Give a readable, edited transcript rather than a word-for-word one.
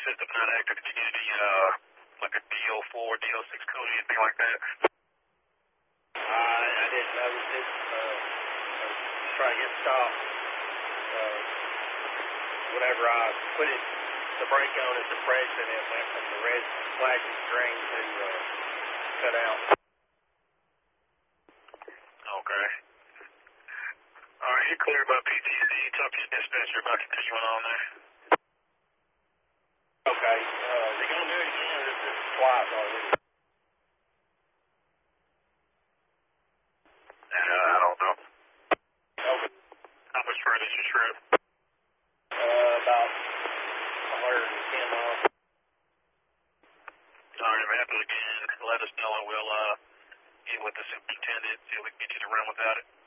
system not active? Did you get any, like a DO4, DO6 code, anything like that? I didn't notice it. I was trying to get stopped. Whenever I put the brake on at depression, it went from the red flashing screen to cut out. Okay. All right, you're clear about PTC. Talk to your dispatcher about continuing on there. Okay. Is he going to do it again, or is this twice already? I don't know. Okay. How much further is your trip? About 110 miles. All right, if it happens again, let us know and we'll get with the superintendent, see if we can get you to run without it.